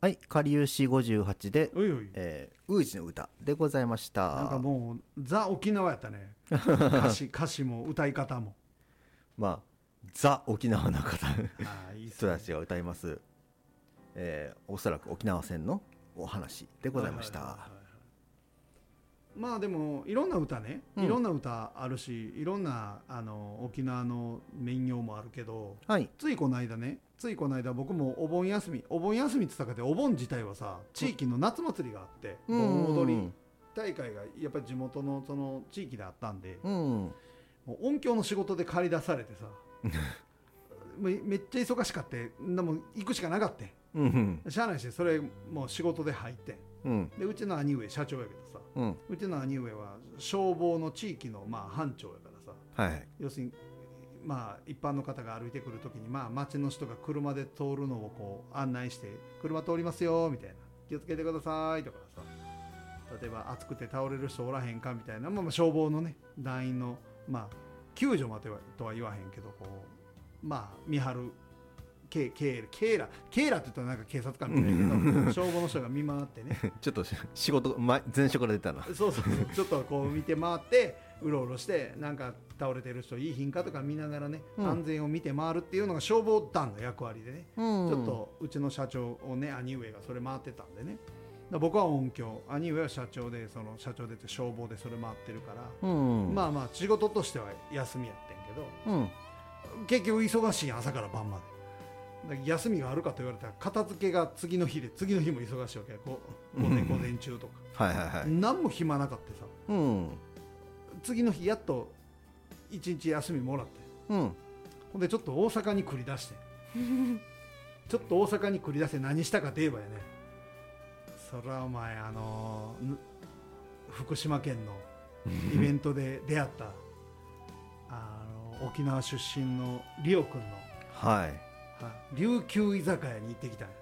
はい、かりゆし58で、 おいおい、 ウージの歌でございました。 なんかもうザ沖縄やったね。歌詞も歌い方も。 まあザ沖縄の方いいっすね。 人たちが歌います、おそらく沖縄戦のお話でございました。 まあでもいろんな歌ね、 うんいろんな歌あるし、いろんな沖縄の民謡もあるけど、 はい。 ついこの間僕もお盆休みって言ったかで、お盆自体はさ、地域の夏祭りがあって、盆踊り大会がやっぱり地元のその地域であったんで、 うん。 もう音響の仕事で借り出されてさめっちゃ忙しかって、でも行くしかなかった。 うんしゃあないし、それもう仕事で入ってうんで、うちの兄上社長やけどさ、 うんうちの兄上は消防の地域のまあ班長やからさ、 はい。 要するにまあ一般の方が歩いてくるときに、まあ町の人が車で通るのをこう案内して、車通りますよみたいな、気をつけてくださいとかさ、例えば暑くて倒れる人おらへんかみたいな、まあ消防のね団員のまあ救助まではとは言わへんけど、こうまあ見張るケーラって言ったらなんか警察官みたいなけど消防の人が見回ってねちょっと仕事、前職から出たな。 そうちょっとこう見て回ってうろうろして、なんか倒れてる人いい品かとか見ながらね、安全を見て回るっていうのが消防団の役割でね、ちょっとうちの社長をね、兄上がそれ回ってたんでね、僕は音響、兄上は社長で、その社長でって消防でそれ回ってるから、まあまあ仕事としては休みやってんけど、結局忙しい朝から晩まで。休みがあるかと言われたら、片付けが次の日で、次の日も忙しいわけ、午前中とか、 はいはいはい。 何も暇なかったさ、 うん次の日やっと一日休みもらって、 うんほんでちょっと大阪に繰り出してちょっと大阪に繰り出して何したかといえばやね、それはお前福島県のイベントで出会った沖縄出身のリオ君の、 はい。 琉球居酒屋に行ってきたんや。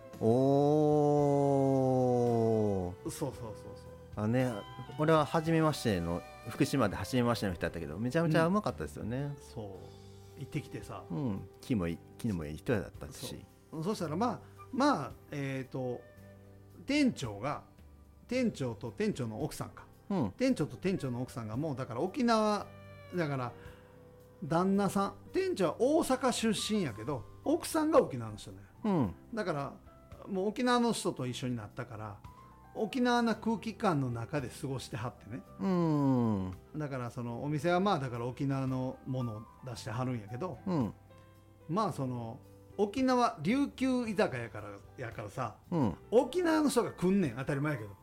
おー。 そうね、俺は初めましての、福島で初めましての人だったけど、めちゃめちゃうまかったですよね。 行ってきてさ、 気もいい人だったし。 そしたらまあ店長と店長の奥さんか、店長と店長の奥さんがもうだから沖縄だから、旦那さん、店長は大阪出身やけど奥さんが沖縄の人ね、だからもう沖縄の人と一緒になったから、沖縄な空気感の中で過ごしてはってね、だからそのお店はまあだから沖縄のものを出してはるんやけど、まあその沖縄琉球居酒屋やからさ、沖縄の人が来んねん、当たり前やけど、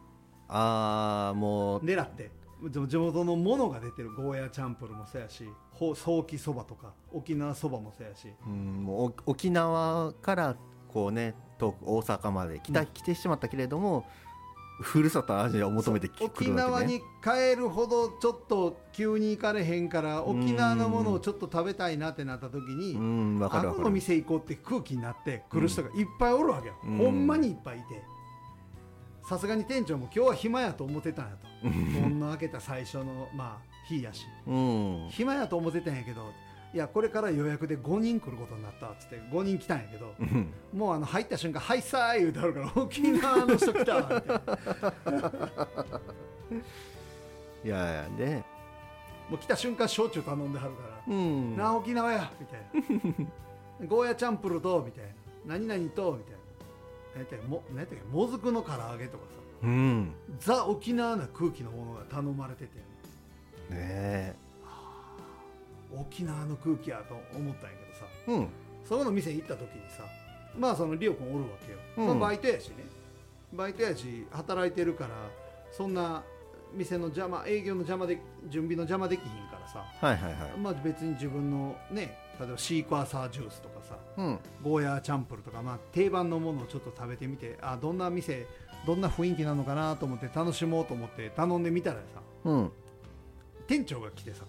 もう狙って地元のものが出てる、ゴーヤーチャンプルもそうやし、ソーキそばとか沖縄そばもそうやし、 もう沖縄からこうね、遠く大阪まで来てしまったけれども、ふるさとの味を求めてくるわけね。 沖縄に帰るほどちょっと急に行かれへんから、沖縄のものをちょっと食べたいなってなった時に、あの店行こうって空気になって来る人がいっぱいおるわけよ、ほんまにいっぱいいて、さすがに店長も今日は暇やと思ってたんやと門の開けた最初のまあ日やし、暇やと思ってたんやけど、いやこれから予約で5人来ることになったっつって5人来たんやけど、もう入った瞬間「はいさー」言うてあるから、沖縄の人来たみたいな。 いやね、 もう来た瞬間焼酎頼んではるから「なあ沖縄や」みたいな「ゴーヤチャンプルと」みたいな「何々と」みたいな。何やったっけ、もずくの唐揚げとかさ、ザ沖縄な空気のものが頼まれてて、 ね、 沖縄の空気やと思ったんやけどさ、そこの店行った時にさ、まあそのリオ君おるわけよ、バイトやし働いてるから、そんな店の邪魔、営業の邪魔で、準備の邪魔できひんからさ、まあ別に自分のね、例えばシークワーサージュースとかさ、ゴーヤーチャンプルとか、まあ定番のものをちょっと食べてみて、どんな店、どんな雰囲気なのかなと思って、楽しもうと思って頼んでみたらさ、店長が来てさ、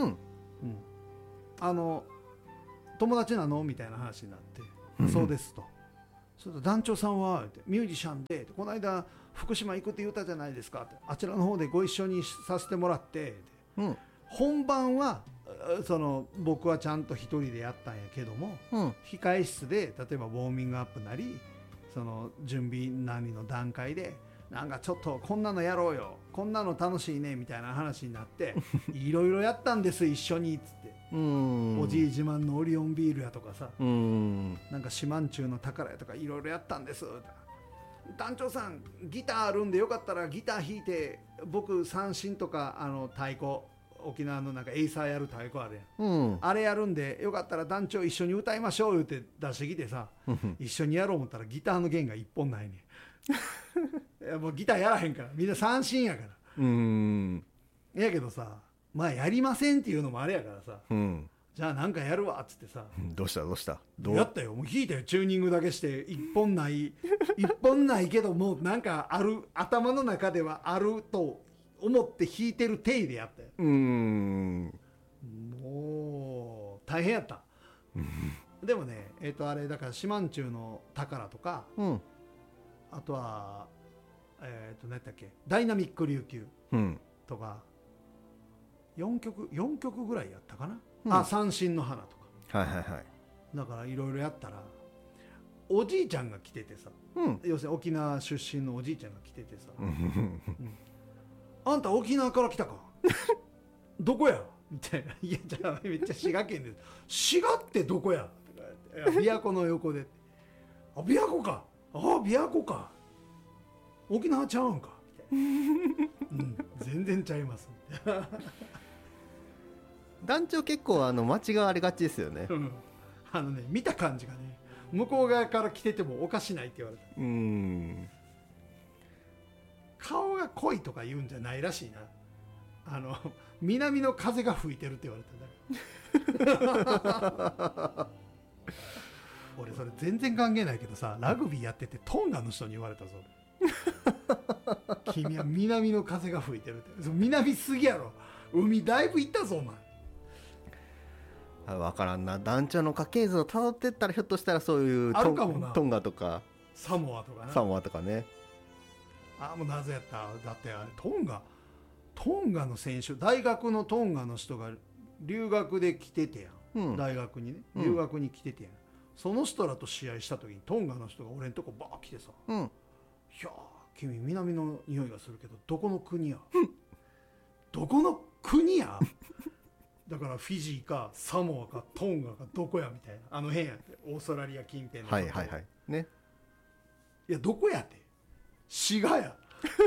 友達なのみたいな話になって、そうですと。それと団長さんはミュージシャンで、この間福島行くって言ったじゃないですかって、あちらの方でご一緒にさせてもらって、本番はその僕はちゃんと一人でやったんやけども、控え室で例えばウォーミングアップなり、 その準備何の段階でなんかちょっとこんなのやろうよ、こんなの楽しいねみたいな話になっていろいろやったんです一緒にっつって、おじい自慢のオリオンビールやとかさ、なんか四万中の宝やとかいろいろやったんです。団長さんギターあるんでよかったらギター弾いて、僕三振とか太鼓、沖縄のなんかエイサーやる太鼓あるやん、あれやるんでよかったら団長一緒に歌いましょう言って出してきてさ一緒にやろう思ったらギターの弦が一本ないねいやもうギターやらへんからみんな三振やから、やけどさ、まあやりませんっていうのもあれやからさ、じゃあなんかやるわっつってさ、 どうしたやったよ、もう弾いたよ、チューニングだけして一本ない一本ないけどもうなんかある、頭の中ではあると思って弾いてる体でやったよ。もう大変やったでもね、あれだから四万中の宝とか、あとは何やったっけ、ダイナミック琉球とか、4曲ぐらいやったかな、三振の花とか、だからいろいろやったらおじいちゃんが来ててさ、要するに沖縄出身のおじいちゃんが来ててさ、あんた沖縄から来たかどこやみたいな、いやじゃあめっちゃ滋賀県で、滋賀ってどこやとか言って、琵琶湖の横で、あ琵琶湖か、あ琵琶湖か、沖縄ちゃうんかみたいな、全然ちゃいます団長結構間違われがちですよね、 見た感じがね、向こう側から来ててもおかしないって言われた。顔が濃いとか言うんじゃないらしいな、南の風が吹いてるって言われた俺それ全然関係ないけどさ、ラグビーやっててトンガの人に言われたぞ君は南の風が吹いてるって、南すぎやろ、海だいぶ行ったぞお前。 分からんな、団長の家系図をたどってったらひょっとしたらそういうあるかもな、 トンガとかサモアとかね、 サモアとかね。 もうなぜやった、だってあれトンガの選手、大学のトンガの人が留学で来ててやん、大学にね留学に来ててやん、その人らと試合した時にトンガの人が俺んとこバー来てさ、いや君南の匂いがするけどどこの国やどこの国やだからフィジーかサモアかトンガかどこやみたいな、辺やって、オーストラリア近辺のね、 いやどこやって、滋賀や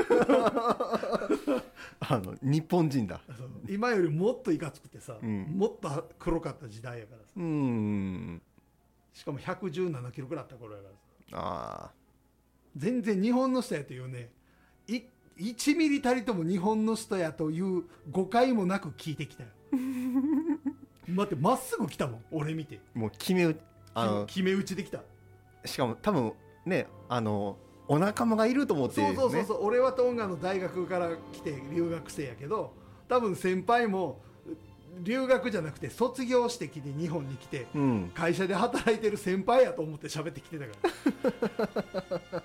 日本人だ、 今よりもっといかつくてさ、もっと黒かった時代やからさ、しかも117キロくらいあった頃やからさ、全然日本の人やというね、1ミリたりとも日本の人やという誤解もなく聞いてきたよ待ってまっすぐ来たもん、俺見てもう決め打ちできた。 しかも多分ね、お仲間がいると思って、ね、 そう俺はトンガの大学から来て留学生やけど、多分先輩も留学じゃなくて卒業してきて日本に来て、会社で働いてる先輩やと思って喋ってきてたからなか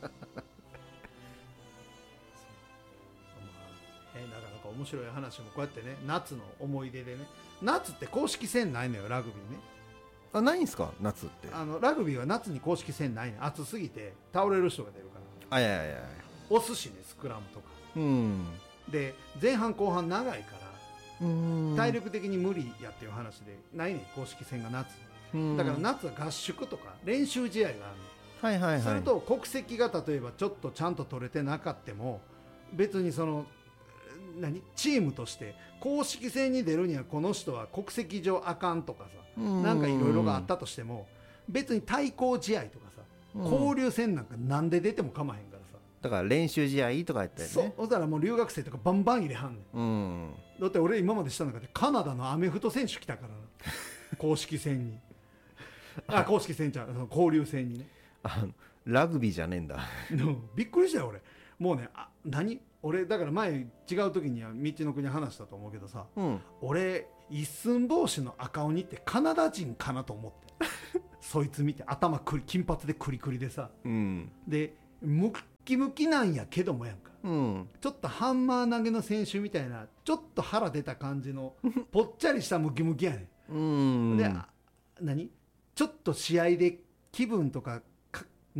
なか面白い話もこうやってね、夏の思い出でね、夏って公式戦ないのよ、ラグビーね。 ないんすか夏って。 ラグビーは夏に公式戦ないの、暑すぎて倒れる人が出るから。 いやお寿司ね、スクラムとか、で前半後半長いから体力的に無理やっていう話でないね、公式戦が夏だから。夏は合宿とか練習試合があるの、すると国籍が例えばちょっとちゃんと取れてなかっても、別にそのチームとして公式戦に出るにはこの人は国籍上あかんとかさ、なんかいろいろがあったとしても、別に対抗試合とかさ、交流戦なんかなんで出ても構わへんからさ、 だから練習試合とかやったよね。 そうしたらもう留学生とかバンバン入れはんねん、だって俺今までした中でカナダのアメフト選手来たからな公式戦に公式戦ちゃう、交流戦にね、 ラグビーじゃねえんだびっくりしたよ俺。もうね、俺だから前違う時には道の国話したと思うけどさ、俺一寸法師の赤鬼ってカナダ人かなと思ってそいつ見て頭金髪でクリクリでさ、でムッキムキなんやけどもやんか、ちょっとハンマー投げの選手みたいな、ちょっと腹出た感じのぽっちゃりしたムキムキやねんでちょっと試合で気分とか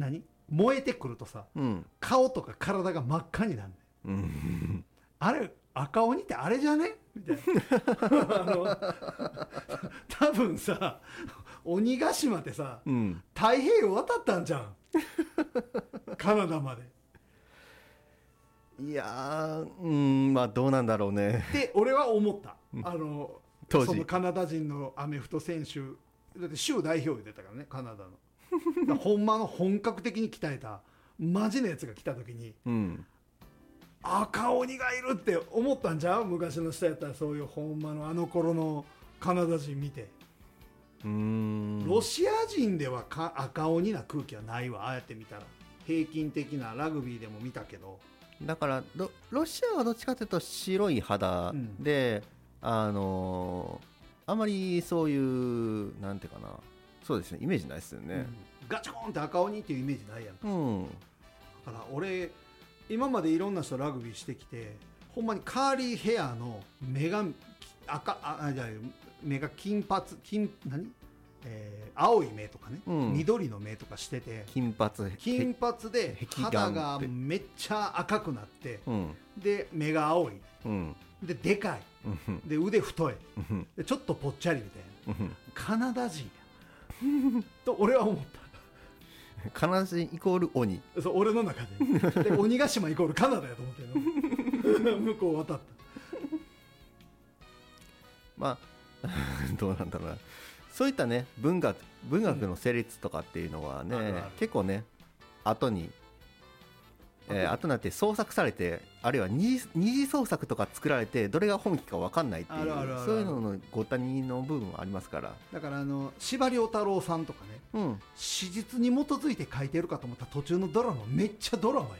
燃えてくるとさ、 うん、 顔とか体が真っ赤になるね、 うん、 あれ赤鬼ってあれじゃねみたいな多分さ鬼ヶ島ってさ、うん、太平洋渡ったんじゃんカナダまで。 いやー、まあどうなんだろうねって俺は思った、 当時そのカナダ人のアメフト選手だって州代表出たからねカナダのほんまの本格的に鍛えたマジのやつが来た時に、うん、赤鬼がいるって思ったんじゃう昔の人やったら。そういうほんまのあの頃のカナダ人見て、ロシア人では赤鬼な空気はないわ。ああやって見たら平均的なラグビーでも見たけど、 だからロシアはどっちかというと白い肌で、うん、あまりそういうなんていうかな、そうですね、イメージないですよね、 うん、ガチコーンって赤鬼っていうイメージないやんか、 うん、 だから俺今までいろんな人ラグビーしてきて、ほんまにカーリーヘアの目が目が金髪青い目とかね、うん、緑の目とかしてて、 金髪で肌がめっちゃ赤くなって、うん、で目が青い、うん、ででかい、うん、で腕太い、うん、でちょっとぽっちゃりみたいな、うん、カナダ人やと俺は思った。 カナダ人イコール鬼。 そう、俺の中で鬼ヶ島イコールカナダやと思ってるの向こう渡った。 まあどうなんだろうな、そういったね文学の成立とかっていうのはね、うん、結構ね後に、後になって創作されて、あるいは二次創作とか作られて、どれが本気か分かんないっていう、そういうののごたにの部分はありますから。 だから司馬遼太郎さんとかね、うん、史実に基づいて書いてるかと思ったら途中のドラマめっちゃドラマやん。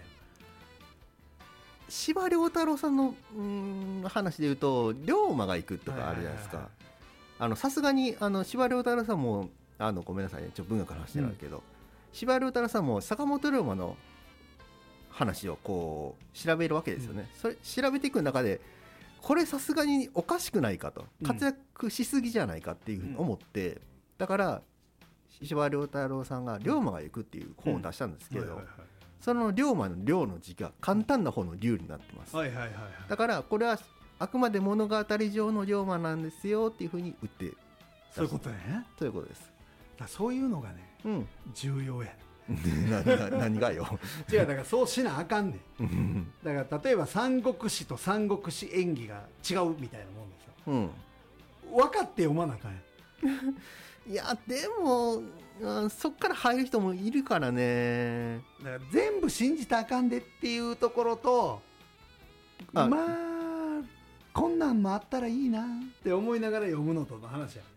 司馬遼太郎さんの話でいうと龍馬が行くとかあるじゃないですか。さすがに司馬遼太郎さんもごめんなさいね、ちょっと文学の話になるけど、司馬遼太郎さんも坂本龍馬の話をこう調べるわけですよね、うん、それ調べていく中でこれさすがにおかしくないかと、活躍しすぎじゃないかっていうふうに思って、うん、だから司馬遼太郎さんが龍馬が行くっていう本を出したんですけど、その龍馬の龍の字が簡単な方の龍になってます、はいはいはいはい、だからこれはあくまで物語上の龍馬なんですよっていうふうに言って、 そういうことね。 そういうことです。 だそういうのがね、うん、重要や何がよ違う、だからそうしなあかんねんだから例えば三国志と三国志演義が違うみたいなもんでさ、うん、分かって読まなあかんやいやでも、そっから入る人もいるからね。 だから全部信じたらあかんでっていうところと、まあこんなんもあったらいいなって思いながら読むのとの話や。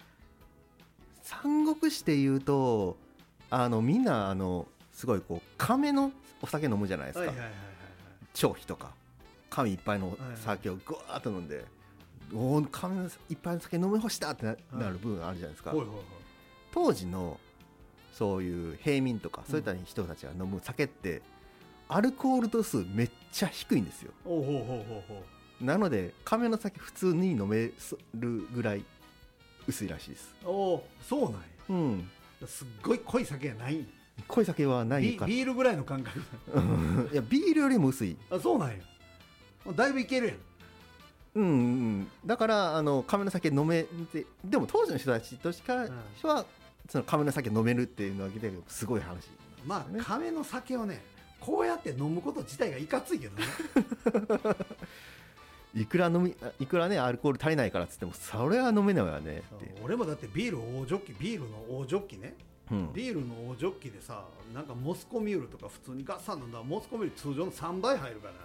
三国志でいうとみんなすごいこう亀のお酒飲むじゃないですか、張飛とか亀いっぱいの酒をぐわーっと飲んで、おー亀のいっぱいの酒飲み干したって なる部分あるじゃないですか、当時のそういう平民とかそういった人たちが飲む酒ってアルコール度数めっちゃ低いんですよ。なので亀の酒普通に飲めるぐらい薄いらしいです。 そうなんや、うん、すっごい濃い酒がない。 濃い酒はないか。 ビールぐらいの感覚いやビールよりも薄い。 そうなんや、だいぶいけるやん。 うんうん、だから亀の酒飲めて、でも当時の人たちとしか、人はその亀の酒飲めるっていうのはすごい話、ね、 まあ亀の酒をねこうやって飲むこと自体がいかついけどねいくらねアルコール足りないからっつってもそれは飲めないわねって。 俺もだってビールの大ジョッキね、うん、ビールの大ジョッキでさ、なんかモスコミュールとか普通にガッサン飲んだらモスコミュール通常の3倍入るから、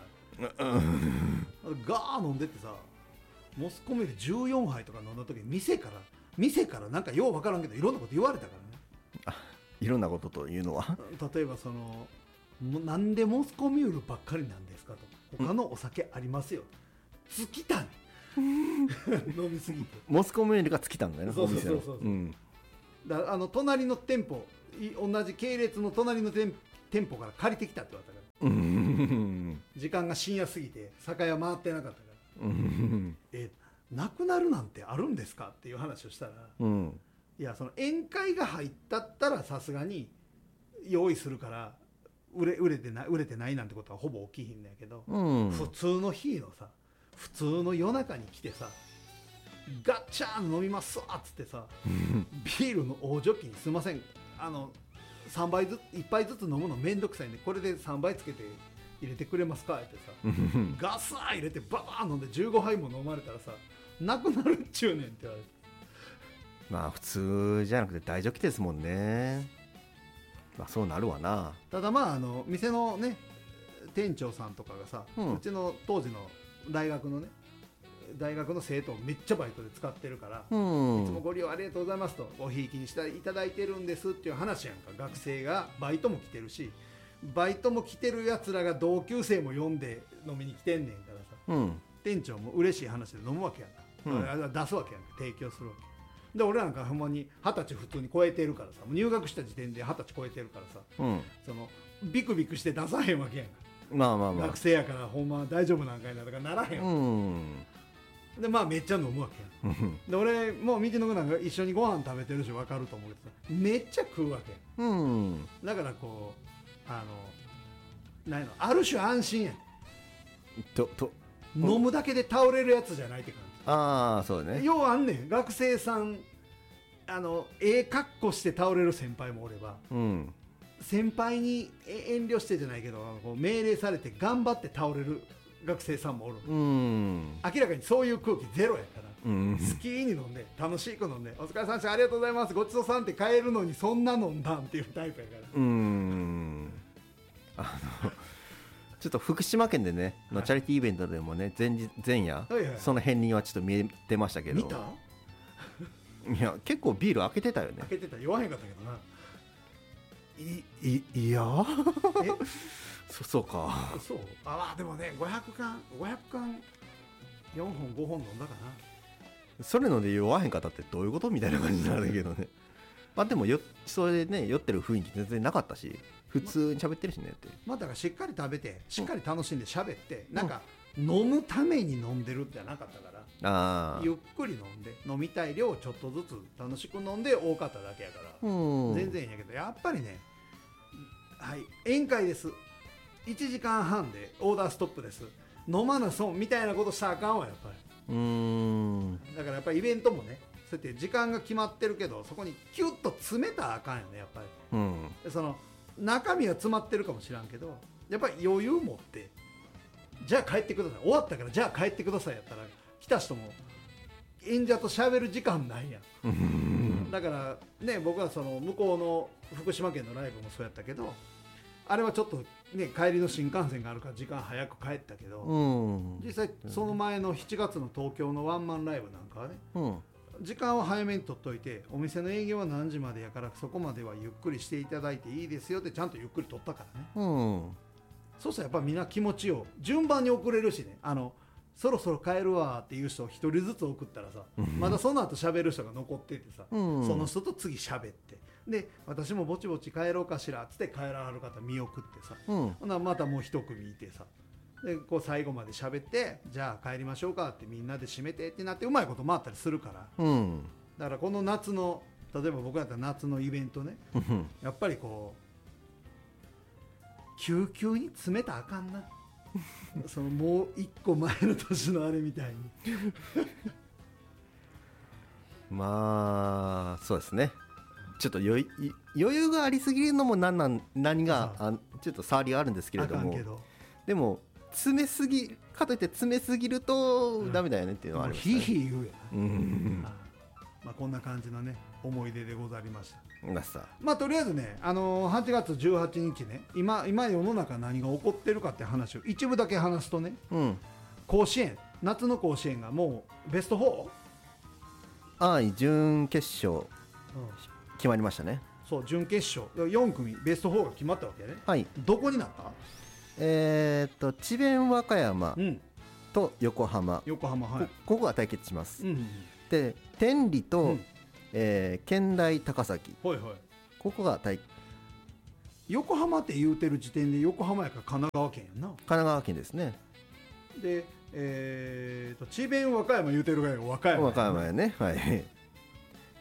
ガー飲んでってさ、モスコミュール14杯とか飲んだ時に店からなんかよう分からんけどいろんなこと言われたからね。 いろんなことというのは例えばなんでモスコミュールばっかりなんですかと、他のお酒ありますよ、尽きたね飲みすぎてモスコミュールが尽きたんだよね。 そうだ隣の店舗、同じ系列の隣の店舗から借りてきたって言われたから時間が深夜すぎて酒屋回ってなかったからなくなるなんてあるんですかっていう話をしたら、うん、いやその宴会が入ったったらさすがに用意するから売れてないなんてことはほぼ起きひんねんけど、普通の日のさ、普通の夜中に来てさ、ガッチャーン飲みますわっつってさビールの大ジョッキにすいません3杯ずつ1杯ずつ飲むのめんどくさいんでこれで3杯つけて入れてくれますかってさガスー入れてババーン飲んで15杯も飲まれたらさなくなるっちゅうねんって言われて、 まあ普通じゃなくて大ジョッキですもんね。まあそうなるわな。 ただまあ店のね店長さんとかがさ、うちの当時の大学の生徒をめっちゃバイトで使ってるから、いつもご利用ありがとうございますとごひいきにしていただいてるんですっていう話やんか。学生がバイトも来てるし、バイトも来てるやつらが同級生も呼んで飲みに来てんねんからさ、店長も嬉しい話で飲むわけやんか、出すわけやんか、提供するわけで、俺なんかほんまに20歳普通に超えてるからさ、入学した時点で20歳超えてるからさ、そのビクビクして出さへんわけやんか。学生やからほんま大丈夫なんかいなとかならへん、でまあめっちゃ飲むわけやんで俺もう道の子なんか一緒にご飯食べてるし分かると思うけどさ、めっちゃ食うわけやん、だからこうないのある種安心やん飲むだけで倒れるやつじゃないって感じ。 ああそうね。 ようあんねん、学生さん格好して倒れる先輩もおれば、先輩に遠慮してじゃないけどこう命令されて頑張って倒れる学生さんもおる。明らかにそういう空気ゼロやから、好きに飲んで楽しく飲んでお疲れさんでしたありがとうございますごちそうさんって帰るのにそんな飲んだんっていうタイプやから。 ちょっと福島県でねのチャリティーイベントでもね前夜、その片鱗はちょっと見えてましたけど。 見た？ いや結構ビール開けてたよね。 開けてた、酔わへんかったけどな。 いやそうか。 そうでもね500缶4本5本飲んだかな。 それので酔わへんかったってどういうことみたいな感じになるけどねまあでもそれでね酔ってる雰囲気全然なかったし普通に喋ってるしねって、 だからしっかり食べてしっかり楽しんで喋って、なんか飲むために飲んでるってなかったから、ゆっくり飲んで飲みたい量をちょっとずつ楽しく飲んで多かっただけやから、全然いいんやけど、やっぱりね、宴会です1時間半でオーダーストップです飲まな損みたいなことしたらあかんわやっぱり。だからやっぱりイベントもねそうやって時間が決まってるけどそこにキュッと詰めたらあかんよねやっぱり、その中身は詰まってるかもしらんけどやっぱり余裕持ってじゃあ帰ってください終わったからじゃあ帰ってくださいやったら来た人も演者と喋る時間ないやんだからね僕はその向こうの福島県のライブもそうやったけどあれはちょっとね帰りの新幹線があるから時間早く帰ったけど、実際その前の7月の東京のワンマンライブなんかはね、時間を早めに取っといてお店の営業は何時までやからそこまではゆっくりしていただいていいですよってちゃんとゆっくり取ったからね、そうしたらやっぱみんな気持ちを順番に送れるしね、そろそろ帰るわっていう人を一人ずつ送ったらさ、まだその後喋る人が残っててさ、その人と次喋ってで私もぼちぼち帰ろうかしらっつって帰らはる方見送ってさ、ほなまたもう一組いてさでこう最後まで喋ってじゃあ帰りましょうかってみんなで締めてってなってうまいこと回ったりするから、だからこの夏の例えば僕だったら夏のイベントねやっぱりこう急々に詰めたらあかんなそのもう一個前の年のあれみたいにまあそうですね、ちょっと余裕がありすぎるのも何がちょっと触りがあるんですけれども、でも詰めすぎかといって詰めすぎるとダメだよねっていうのはありますね。 ひひ言うよ、まあこんな感じのね思い出でございました。まあとりあえずね、8月18日ね今世の中何が起こってるかって話を一部だけ話すとね、甲子園夏の甲子園がもうベスト 4？ 準決勝決まりましたね。 そう準決勝4組ベスト4が決まったわけね。どこになった？ 智弁和歌山と横浜、ここが対決します、で天理と、県大高崎、ここが横浜って言うてる時点で横浜やから神奈川県やんな。 神奈川県ですね。 で智弁和歌山言うてるぐらいが和歌山やね。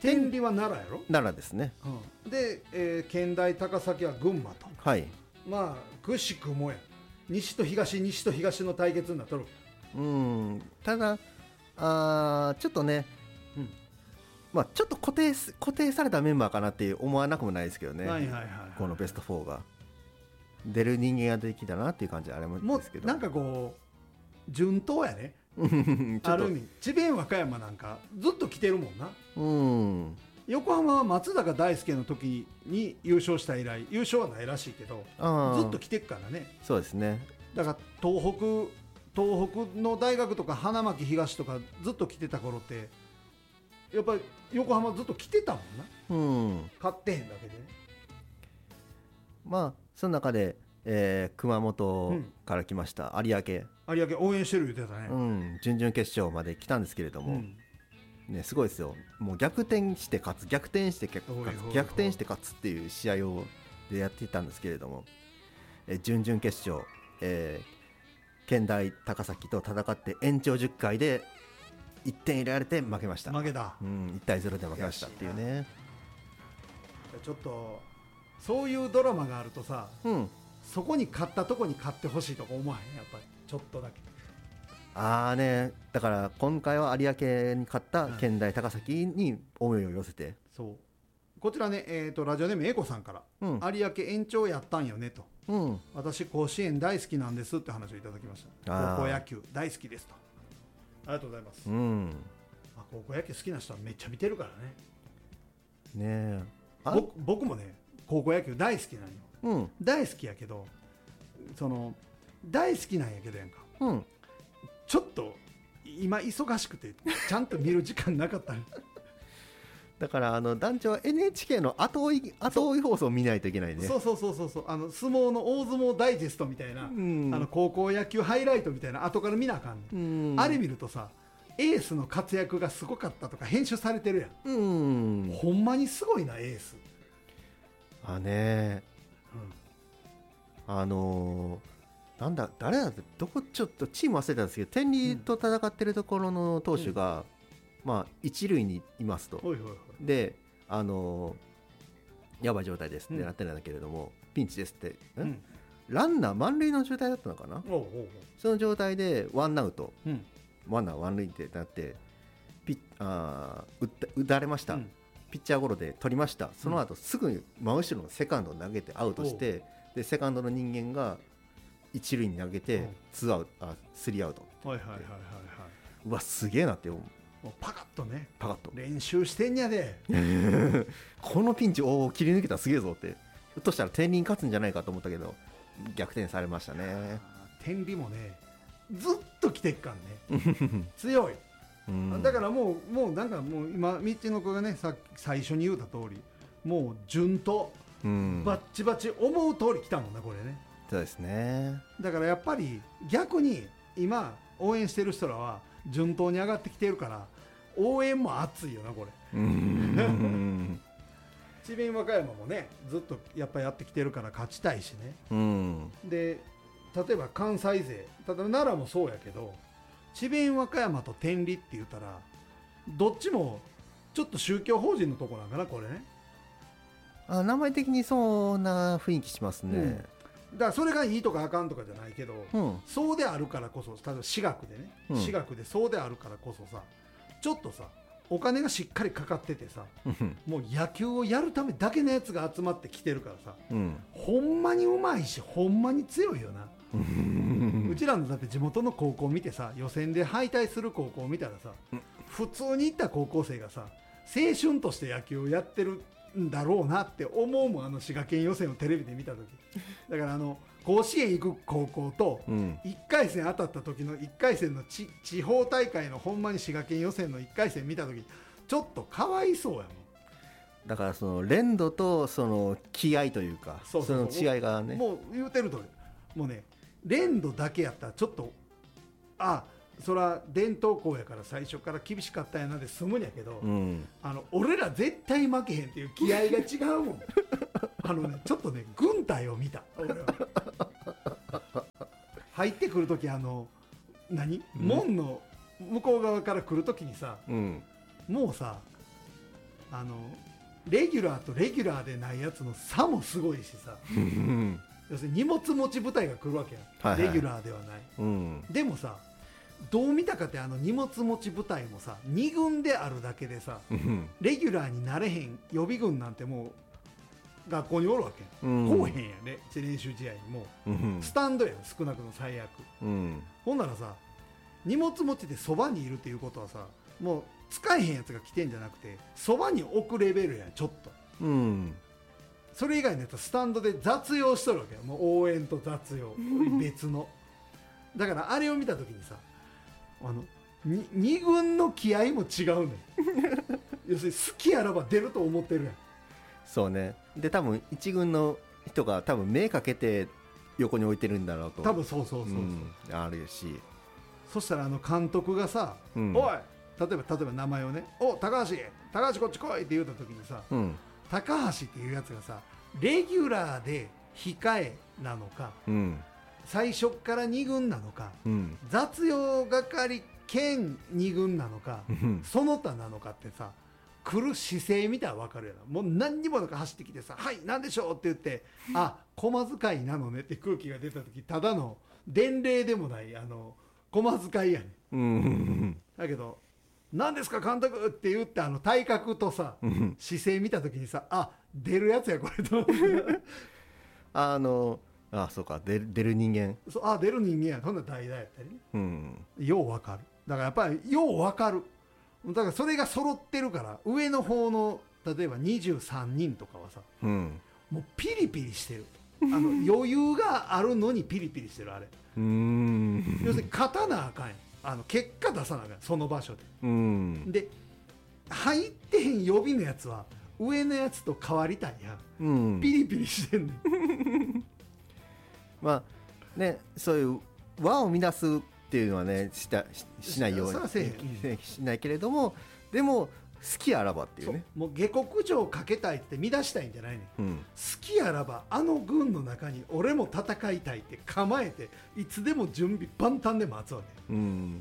天理は奈良やろ。 奈良ですね。 で、県大高崎は群馬と。 はい。 まあくしくもや西と東の対決になっとる。 ただちょっとね、まあちょっと固定されたメンバーかなって思わなくもないですけどね。このベスト4が出る人間ができたなっていう感じはありますけど、 もうなんかこう順当やね。ある意味智弁和歌山なんかずっと来てるもんな。横浜は松坂大輔の時に優勝した以来優勝はないらしいけどずっと来てっからね。 そうですね。 だから東北の大学とか花巻東とかずっと来てた頃ってやっぱり横浜ずっと来てたもんな。勝ってへんだけでね。 まあその中で、熊本から来ました有明応援してる言ってたね。 準々決勝まで来たんですけれども、ね、すごいですよ。もう逆転して勝つ逆転して勝つっていう試合をでやっていたんですけれども、準々決勝、県大高崎と戦って延長10回で1点入れられて負けました。 負けた。 1対0で負けましたっていうね。 ちょっとそういうドラマがあるとさ、そこに勝ったとこに勝ってほしいとか思わへん。やっぱりちょっとだけね、だから今回は有明に勝った県大高崎に思いを寄せて、 そうこちらね、ラジオネームエコさんから、有明延長やったんよねと、私甲子園大好きなんですって話をいただきました。高校野球大好きですと。ありがとうございます。高校野球好きな人はめっちゃ見てるからね。僕もね高校野球大好きなんよ。大好きやけどその大好きなんやけどやんか、ちょっと今忙しくてちゃんと見る時間なかっただから団長は NHK の後追い放送を見ないといけないね。 そう相撲の大相撲ダイジェストみたいな、高校野球ハイライトみたいな後から見なあかんね、あれ見るとさエースの活躍がすごかったとか編集されてるやん。ほんまにすごいなエースなんだ誰だってちょっとチーム忘れたんですけど天理と戦ってるところの投手が、まあ一塁にいますと、でやばい状態ですってなってるんだけれども、ピンチですって、ランナー満塁の状態だったのかな。その状態でワンアウト、ワンナー満塁ってなって打たれました、ピッチャーゴロで取りました。その後すぐに真後ろのセカンドを投げてアウトして、でセカンドの人間が一塁に投げてスリーアウト。うわすげえなって思う。 パカッとね、 パカッと練習してんやでこのピンチを切り抜けたらすげえぞって。ひょっとしたら天理に勝つんじゃないかと思ったけど逆転されましたね。 天理もねずっと来てっかんね強い。だからもうなんかもう今道の子がね最初に言うた通りもう順とバッチバチ思う通り来たもんなこれね。 そうですね。 だからやっぱり逆に今応援してる人らは順当に上がってきてるから応援も熱いよなこれ。智弁和歌山もねずっとやっぱやってきてるから勝ちたいしね、で例えば関西勢、例えば奈良もそうやけど智弁和歌山と天理って言ったらどっちもちょっと宗教法人のとこなんかなこれね。 名前的にそんな雰囲気しますね、 だからそれがいいとかあかんとかじゃないけど、そうであるからこそ例えば私学でね、私学でそうであるからこそさちょっとさお金がしっかりかかっててさもう野球をやるためだけのやつが集まってきてるからさ、ほんまにうまいしほんまに強いよなうちらのだって地元の高校見てさ予選で敗退する高校見たらさ、普通に行った高校生がさ青春として野球をやってるんだろうなって思うもん。滋賀県予選をテレビで見た時だから甲子園行く高校と1回戦当たった時の1回戦の地方大会のほんまに滋賀県予選の1回戦見た時ちょっとかわいそうやもん。 だからその連動とその気合というかその違いがねもう言うてる通りもうね連動だけやったらちょっとそら伝統校やから最初から厳しかったんやなで済むんやけど、俺ら絶対負けへんっていう気合が違うもんちょっとね軍隊を見た俺は入ってくるとき門の向こう側から来るときにさ、もうさレギュラーとレギュラーでないやつの差もすごいしさ要するに荷物持ち部隊が来るわけや、はいはい、レギュラーではない、うん、でもさどう見たかって荷物持ち部隊もさ2軍であるだけでさレギュラーになれへん予備軍なんてもう学校におるわけ、うん、こうへんやね練習試合にも、うん、スタンドや少なくとも最悪、うん、ほんならさ荷物持ちでそばにいるっていうことはさもう使えへんやつが来てんじゃなくてそばに置くレベルやちょっと、うん、それ以外のやつはスタンドで雑用しとるわけよもう応援と雑用別のだからあれを見た時にさ2軍の気合も違うねん要するに好きやらば出ると思ってるやんそうねで多分1軍の人が多分目かけて横に置いてるんだろうと多分そう、うん、 あるしそしたら監督がさ、うん、おい例えば名前をねお高橋こっち来いって言った時にさ、うん、高橋っていうやつがさレギュラーで控えなのか、うん、最初から2軍なのか、うん、雑用係兼2軍なのか、うん、その他なのかってさ来る姿勢見たら分かるやろもう何にもなんか走ってきてさはい何でしょうって言ってあ駒遣いなのねって空気が出た時ただの伝令でもない駒遣いやねん、うん、だけど何ですか監督って言って体格とさ、うん、姿勢見た時にさあ出るやつやこれと思ってそうか出る人間出る人間やそんな代打やったりね、うん、よう分かるだからやっぱりよう分かるだからそれが揃ってるから上の方の例えば23人とかはさ、うん、もうピリピリしてる余裕があるのにピリピリしてるあれ要するに勝たなあかんやん結果出さなあかんその場所で、うん、で入ってへん予備のやつは上のやつと変わりたいやん、うん、ピリピリしてんねんまあねそういう輪を乱すっていうのはねしないようにしないけれどもでも好きあらばっていうねもう下克上かけたいって乱したいんじゃないね、うん、好きあらば軍の中に俺も戦いたいって構えていつでも準備万端で待つわけ、うん、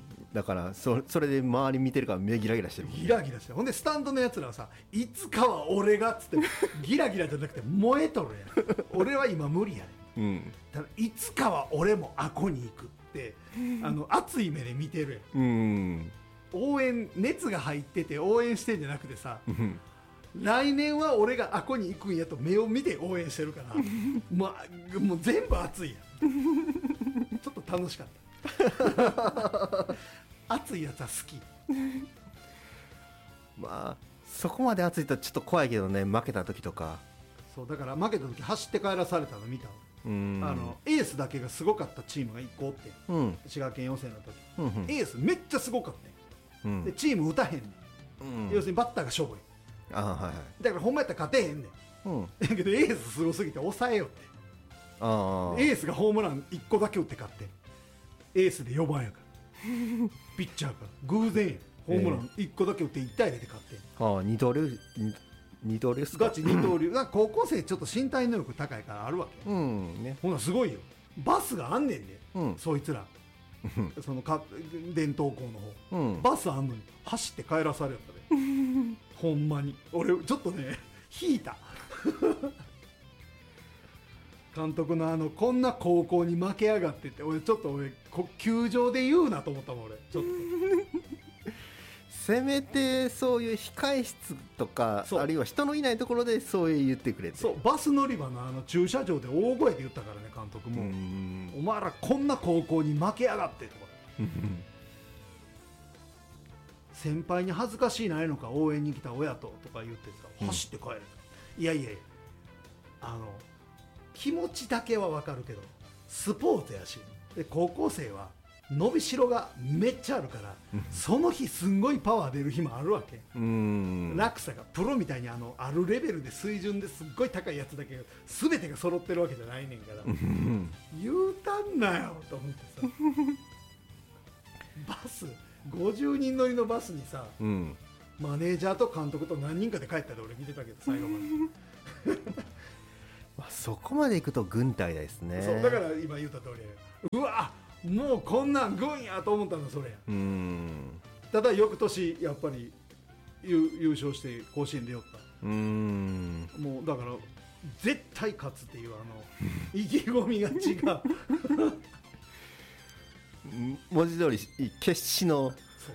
だからそれで周り見てるから目ギラギラしてるもん、ね、 ギラギラしてるほんでスタンドのやつらはさいつかは俺がっつってギラギラじゃなくて燃えとるやん俺は今無理やね、うん、ただいつかは俺もあこに行くって熱い目で見てるやん、うん応援熱が入ってて応援してんじゃなくてさ来年は俺があこに行くんやと目を見て応援してるからもう全部熱いやんちょっと楽しかった熱いやつは好きまあそこまで熱いとちょっと怖いけどね負けた時とかそうだから負けた時走って帰らされたの見たエースだけがすごかったチームが1個おって、うん、滋賀県予選の時、うんうん、エースめっちゃすごかった、うん、でチーム打たへんねん、うん、要するにバッターが勝負やはいはい、だからほんまやったら勝てへんねん、うん、だけどエースすごすぎて抑えよってエースがホームラン1個だけ打って勝ってエースで4番やからピッチャーから偶然やホームラン1個だけ打って1対0で勝って二刀流っすかガチ二刀流高校生ちょっと身体能力高いからあるわけ、うんね、ほんなすごいよバスがあんねんで、うん、そいつらその伝統校の方、うん、バスあんのに走って帰らされたでほんまに俺ちょっとね引いた監督のこんな高校に負けやがってって俺球場で言うなと思ったもん俺ちょっとせめてそういう控え室とかあるいは人のいないところでそういう言ってくれてそうバス乗り場の駐車場で大声で言ったからね監督もお前らこんな高校に負けやがってとか先輩に恥ずかしいないのか応援に来た親とか言ってさ走って帰る、いや気持ちだけは分かるけどスポーツやしで高校生は伸びしろがめっちゃあるからその日すんごいパワー出る日もあるわけ落差がプロみたいにあるレベルで水準ですっごい高いやつだけど全てが揃ってるわけじゃないねんから言うたんなよと思ってさバス50人乗りのバスにさ、うん、マネージャーと監督と何人かで帰ったで俺見てたけど最後までそこまで行くと軍隊ですねそうだから今言った通りうわもうこんなん軍やと思ったのそれやただ翌年やっぱり優勝して甲子園出よった。もうだから絶対勝つっていう意気込みが違う文字通り決死の。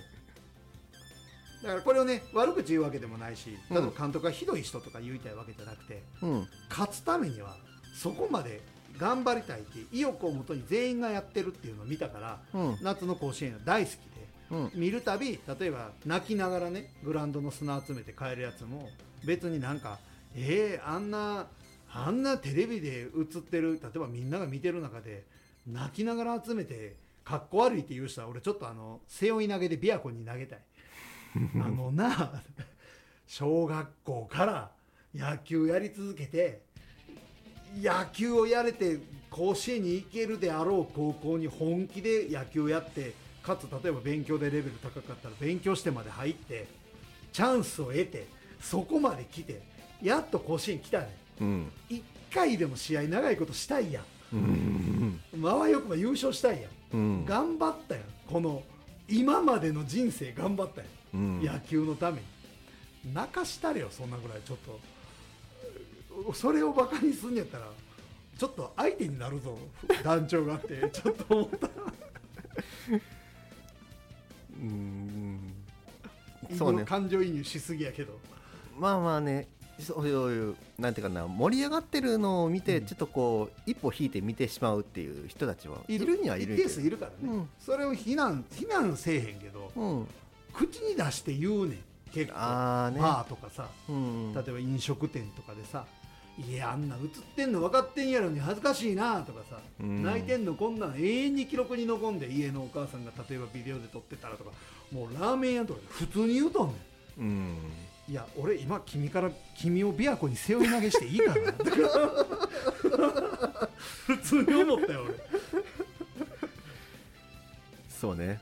だからこれをね悪口言うわけでもないし、例えば監督がひどい人とか言いたいわけじゃなくて、勝つためにはそこまで頑張りたいって意欲をもとに全員がやってるっていうのを見たから、夏の甲子園は大好きで、見るたび例えば泣きながらねグラウンドの砂集めて帰るやつも別になんかあんなテレビで映ってる、例えばみんなが見てる中で泣きながら集めてかっこ悪いっていう人は俺ちょっと背負い投げで琵琶湖に投げたい小学校から野球やり続けて野球をやれて甲子園に行けるであろう高校に本気で野球やって、かつ例えば勉強でレベル高かったら勉強してまで入ってチャンスを得てそこまで来てやっと甲子園来たね、1回でも試合長いことしたいやん、まわよくば優勝したいやん、頑張ったやん、この今までの人生頑張ったやん、野球のために泣かしたれよ、そんなぐらい。ちょっとそれをバカにすんやったらちょっと相手になるぞ団長がってちょっと思ったそうね、感情移入しすぎやけど、 まあまあね、そういうなんていうかな、盛り上がってるのを見て、ちょっとこう一歩引いて見てしまうっていう人たちはいるにはいる一定数いるからね、それを非難せえへんけど、口に出して言うねん結構、バーとかさ、例えば飲食店とかでさ、いやあんな映ってんの分かってんやろに恥ずかしいなとかさ、泣いてんのこんなん永遠に記録に残んで、家のお母さんが例えばビデオで撮ってたらとか、もうラーメン屋とかで普通に言うとんねん、いや俺今君を琵琶湖に背負い投げしていいかな普通に思ったよ俺そうね、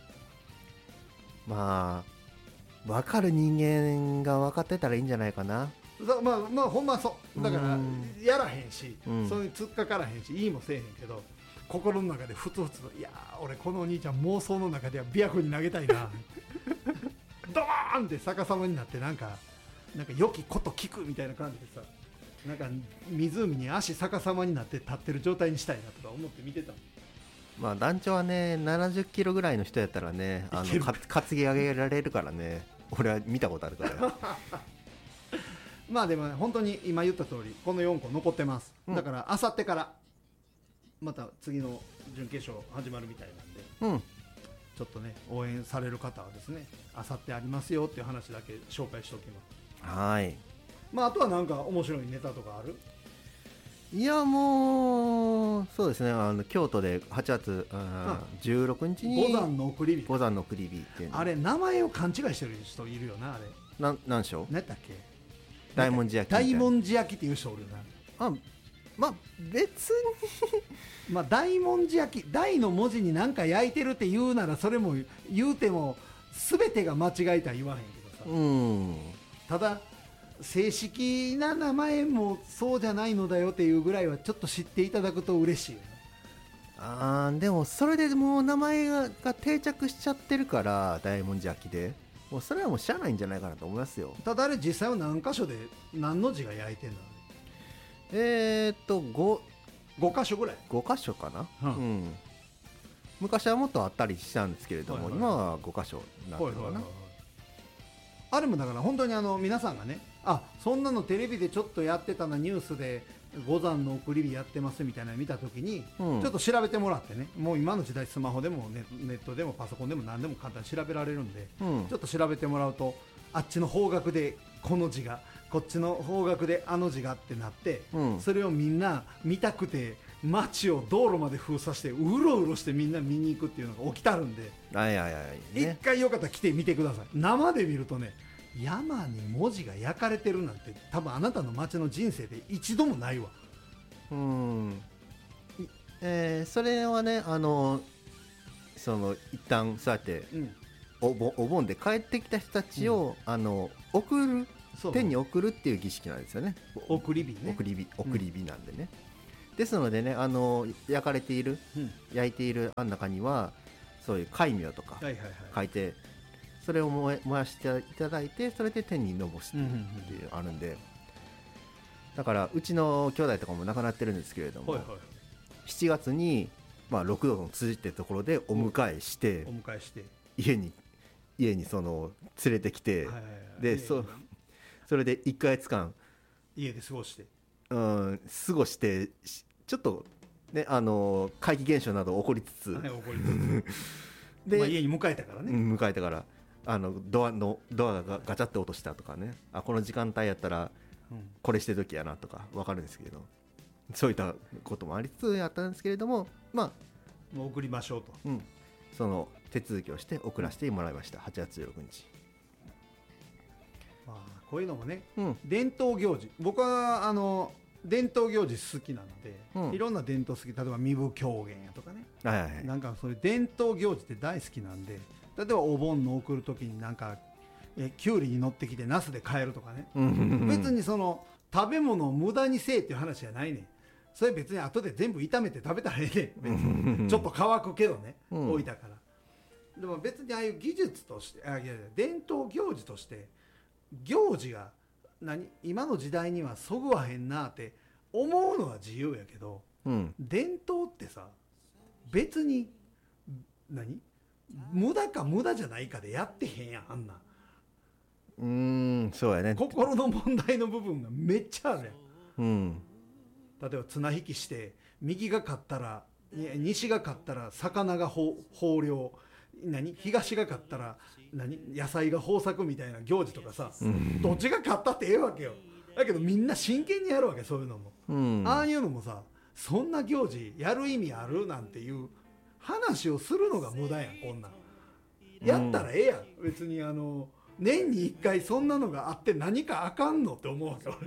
まあ分かる人間が分かってたらいいんじゃないかな。 まあほんまそうだからやらへんし、そういう突っかからへんしいいもせえへんけど、心の中でふつふつと、いや俺このお兄ちゃん妄想の中では琵琶湖に投げたいなドーンって逆さまになって、なんか良きこと聞くみたいな感じでさ、なんか湖に足逆さまになって立ってる状態にしたいなとか思って見てた。 まあ団長はね70キロぐらいの人やったらね、担ぎ上げられるからね、俺は見たことあるからまあでも、ね、本当に今言った通りこの4個残ってます、だからあさってからまた次の準決勝始まるみたいなんで、ちょっとね応援される方はですね、あさってありますよっていう話だけ紹介しておきます。 はい。 まああとはなんか面白いネタとかある？ いやもうそうですね、京都で8月16日に五山の送り火っていう、 あれ名前を勘違いしてる人いるよな。あれなんでしょう、 何やったっけ、 大文字焼き大文字焼きっていう人おるよな。 まあ別にまあ大文字焼き、大の文字に何か焼いてるって言うならそれも言うても全てが間違えたら言わへんけどさ、ただ正式な名前もそうじゃないのだよっていうぐらいはちょっと知っていただくと嬉しいよな。でもそれでもう名前が定着しちゃってるから、大文字焼きでもうそれはもうしゃあないんじゃないかなと思いますよ。 ただあれ実際は何箇所で何の字が焼いてんの ？5 箇所ぐらい。 5箇所かな、昔はもっとあったりしたんですけれども、今は5箇所になってるのかな。 あれもだから本当に皆さんがね、そんなのテレビでちょっとやってたな、ニュースで五山の送り火やってますみたいなの見たときに、ちょっと調べてもらってね、もう今の時代スマホでもネットでもパソコンでも何でも簡単に調べられるんで、ちょっと調べてもらうと、あっちの方角でこの字が、こっちの方角であの字がってなって、それをみんな見たくて街を道路まで封鎖してうろうろしてみんな見に行くっていうのが起きたるんで、一回よかったら来てみてください。生で見るとね、山に文字が焼かれてるなんて多分あなたの街の人生で一度もないわ。 それはね、一旦そうやって、お盆で帰ってきた人たちを、送る、天に送るっていう儀式なんですよね。 送り火ね。 送り火なんでね、ですのでね、焼かれている、焼いているあん中にはそういう戒名とか書いて、 それを燃やしていただいて、それで天に昇してっていうあるんで、だからうちの兄弟とかも亡くなってるんですけれども、はいはい、7月に、6度の辻ってところでお迎えして、家にその連れてきて、はいはいはい、でそれで1ヶ月間家で過ごして、 過ごして、ちょっとね、怪奇現象など起こりつつ、はい、 で、家に迎えたからね、 迎えたからドアがガチャって落としたとかね、この時間帯やったらこれしてる時やなとか分かるんですけど、そういったこともありつつやったんですけれども、もう送りましょうと、 その手続きをして送らせてもらいました。8月16日。 こういうのもね、伝統行事、僕は伝統行事好きなので、いろんな伝統好き、例えば身分狂言やとかね、はいはいはい、なんかそういう伝統行事って大好きなんで、例えばお盆の送る時になんかきゅうりに乗ってきてナスで帰るとかね、別にその食べ物を無駄にせえっていう話じゃないねん。それ別に後で全部炒めて食べたらええねん。ちょっと乾くけどね、置いたから。でも別にああいう技術として、伝統行事として行事が今の時代にはそぐわへんなって思うのは自由やけど、伝統ってさ、別に無駄か無駄じゃないかでやってへんやん、あんな。 そうやね。 心の問題の部分がめっちゃあるやん。例えば綱引きして右が勝ったら西が勝ったら魚が豊漁、東が勝ったら野菜が豊作みたいな行事とかさ、どっちが勝ったってええわけよ。だけどみんな真剣にやるわけ、そういうのも、ああいうのもさ、そんな行事やる意味あるなんていう話をするのが無駄やん。こんなんやったらええやん、別に年に1回そんなのがあって何かあかんのって思うわけ俺。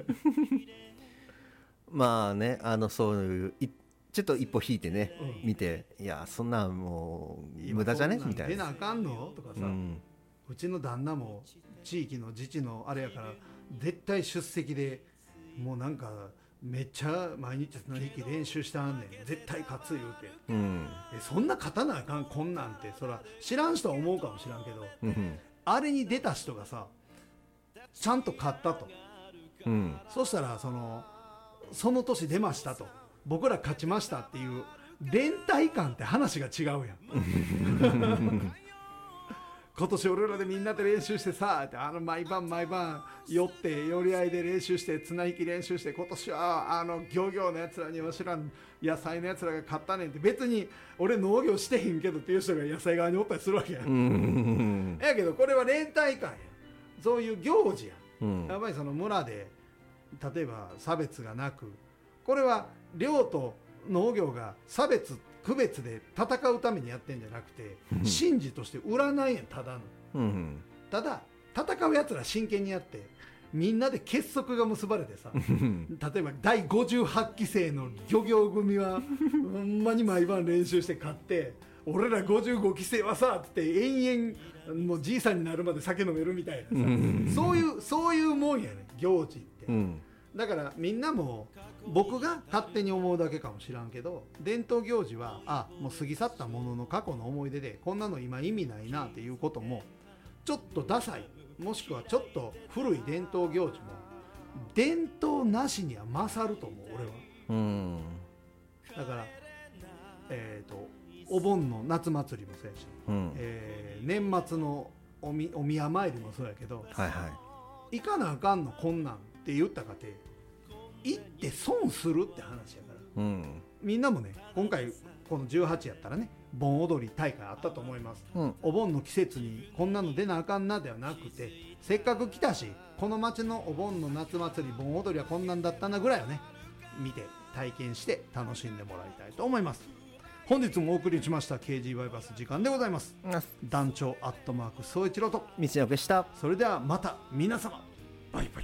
まあね、そういうちょっと一歩引いてね、見て、いやそんなんもう無駄じゃねみたいな。 出なあかんのとかさ、うちの旦那も地域の自治のあれやから絶対出席で、もうなんかめっちゃ毎日綱引き練習してはんねん、絶対勝つ言うて、そんな勝たなあかんこんなんて、そら知らん人は思うかもしらんけど、あれに出た人がさちゃんと勝ったと、そしたらその年出ましたと、僕ら勝ちましたっていう連帯感って話が違うやん。今年俺らでみんなで練習してさって、毎晩寄って寄り合いで練習して綱引き練習して、今年は漁業のやつらにわしら野菜のやつらが勝ったねんって、別に俺農業してへんけどっていう人が野菜側におったりするわけやん。やけどこれは連帯感や、そういう行事や、やっぱりその村で例えば差別がなく、これは漁と農業が差別区別で戦うためにやってんじゃなくて、神事として占いやん、ただの、ただ戦うやつら真剣にやってみんなで結束が結ばれてさ、例えば第58期生の漁業組はほんまに毎晩練習して勝って、俺ら55期生はさって延々もうじいさんになるまで酒飲めるみたいなさ、そういうもんやねん行事って、だからみんなも僕が勝手に思うだけかもしらんけど、伝統行事はもう過ぎ去ったものの過去の思い出で、こんなの今意味ないなっていうことも、ちょっとダサい、もしくはちょっと古い伝統行事も伝統なしには勝ると思う俺は。だからお盆の夏祭りもそうやし、年末のお宮参りもそうやけど、行かなあかんのこんなんって言ったかて、行って損するって話やから、みんなもね、今回この18やったらね、盆踊り大会あったと思います、お盆の季節にこんなの出なあかんなではなくて、せっかく来たしこの町のお盆の夏祭り盆踊りはこんなんだったなぐらいをね、見て体験して楽しんでもらいたいと思います。本日もお送りしました KG バイパス時間でございます。団長総一郎と道のでした。 それではまた皆様、バイバイ。